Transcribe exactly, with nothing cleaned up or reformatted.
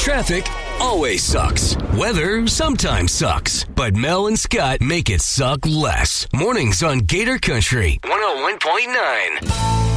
Traffic always sucks. Weather sometimes sucks. But Mel and Scott make it suck less. Mornings on Gator Country one oh one point nine.